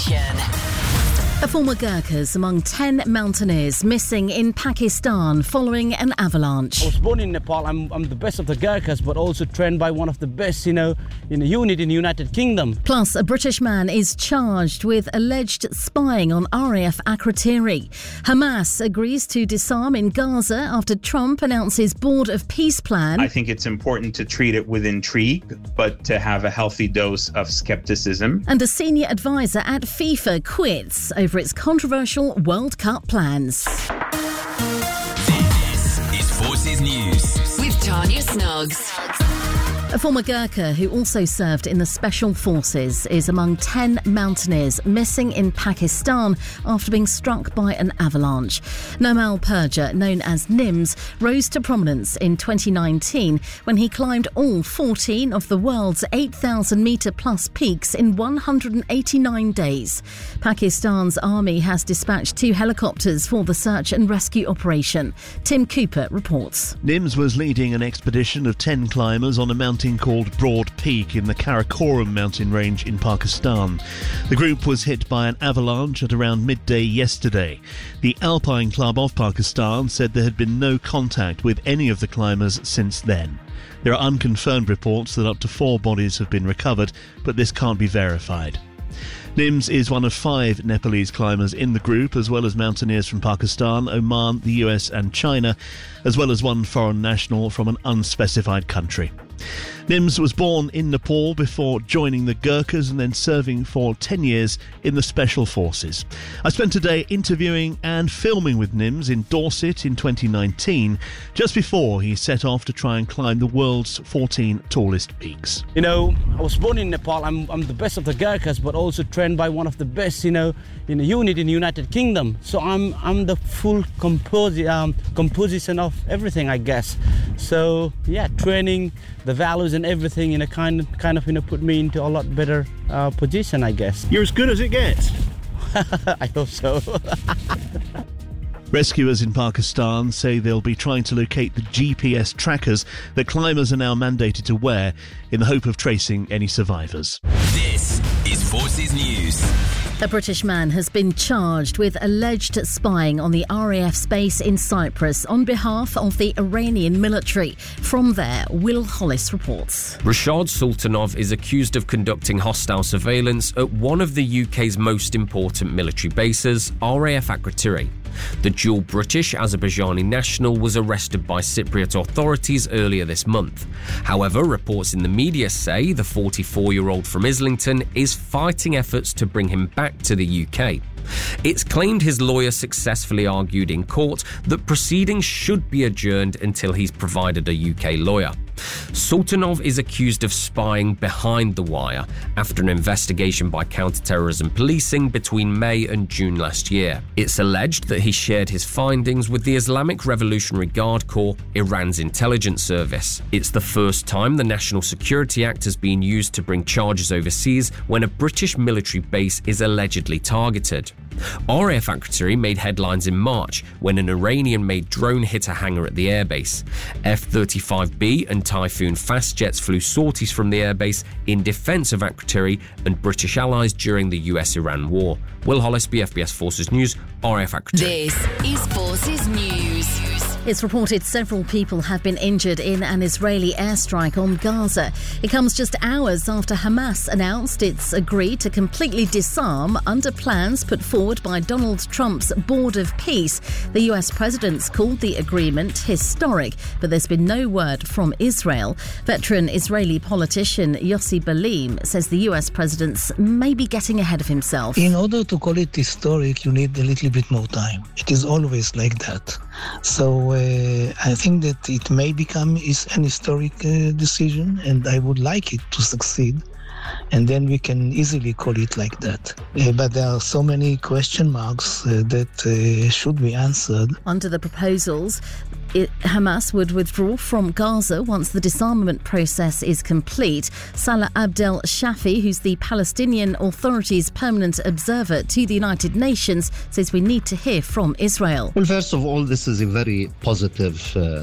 Nation. Former Gurkhas among 10 mountaineers missing in Pakistan following an avalanche. I was born in Nepal. I'm the best of the Gurkhas, but also trained by one of the best, in a unit in the United Kingdom. Plus, a British man is charged with alleged spying on RAF Akrotiri. Hamas agrees to disarm in Gaza after Trump announces Board of Peace plan. I think it's important to treat it with intrigue, but to have a healthy dose of skepticism. And a senior advisor at FIFA quits over its controversial World Cup plans. This is Forces News with Tanya Snuggs. A former Gurkha who also served in the Special Forces is among 10 mountaineers missing in Pakistan after being struck by an avalanche. Nomal Purja, known as Nims, rose to prominence in 2019 when he climbed all 14 of the world's 8,000-metre-plus peaks in 189 days. Pakistan's army has dispatched 2 helicopters for the search and rescue operation. Tim Cooper reports. Nims was leading an expedition of 10 climbers on a mountain called Broad Peak in the Karakoram mountain range in Pakistan. The group was hit by an avalanche at around midday yesterday. The Alpine Club of Pakistan said there had been no contact with any of the climbers since then. There are unconfirmed reports that up to 4 bodies have been recovered, but this can't be verified. Nims is one of 5 Nepalese climbers in the group, as well as mountaineers from Pakistan, Oman, the US and China, as well as one foreign national from an unspecified country. Nims was born in Nepal before joining the Gurkhas and then serving for 10 years in the Special Forces. I spent a day interviewing and filming with Nims in Dorset in 2019, just before he set off to try and climb the world's 14 tallest peaks. I was born in Nepal. I'm the best of the Gurkhas, but also trained by one of the best, in a unit in the United Kingdom. So I'm the full composition of everything, I guess. So yeah, training, the values and everything, kind of put me into a lot better position, I guess. You're as good as it gets. I hope so. Rescuers in Pakistan say they'll be trying to locate the GPS trackers that climbers are now mandated to wear in the hope of tracing any survivors. This is Forces News. A British man has been charged with alleged spying on the RAF's base in Cyprus on behalf of the Iranian military. From there, Will Hollis reports. Rashad Sultanov is accused of conducting hostile surveillance at one of the UK's most important military bases, RAF Akrotiri. The dual British-Azerbaijani national was arrested by Cypriot authorities earlier this month. However, reports in the media say the 44-year-old from Islington is fighting efforts to bring him back to the UK. It's claimed his lawyer successfully argued in court that proceedings should be adjourned until he's provided a UK lawyer. Sultanov is accused of spying behind the wire after an investigation by counter-terrorism policing between May and June last year. It's alleged that he shared his findings with the Islamic Revolutionary Guard Corps, Iran's intelligence service. It's the first time the National Security Act has been used to bring charges overseas when a British military base is allegedly targeted. RAF Akrotiri made headlines in March when an Iranian-made drone hit a hangar at the airbase. F-35B and Typhoon fast jets flew sorties from the airbase in defence of Akrotiri and British allies during the US-Iran war. Will Hollis, BFBS Forces News, RAF Akrotiri. This is Forces News. It's reported several people have been injured in an Israeli airstrike on Gaza. It comes just hours after Hamas announced it's agreed to completely disarm under plans put forward by Donald Trump's Board of Peace. The US president's called the agreement historic, but there's been no word from Israel. Veteran Israeli politician Yossi Balim says the US president's maybe getting ahead of himself. In order to call it historic, you need a little bit more time. It is always like that. So I think that it may become an historic decision, and I would like it to succeed. And then we can easily call it like that. But there are so many question marks that should be answered. Under the proposals, Hamas would withdraw from Gaza once the disarmament process is complete. Salah Abdel Shafi, who's the Palestinian Authority's permanent observer to the United Nations, says we need to hear from Israel. Well, first of all, this is a very positive